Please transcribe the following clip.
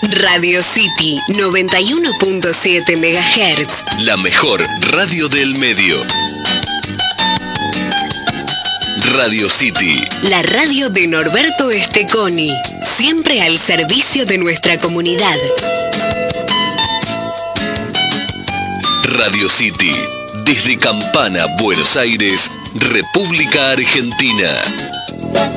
Radio City 91.7 MHz. La mejor radio del medio. Radio City. La radio de Norberto Esteconi. Siempre al servicio de nuestra comunidad. Radio City. Desde Campana, Buenos Aires, República Argentina.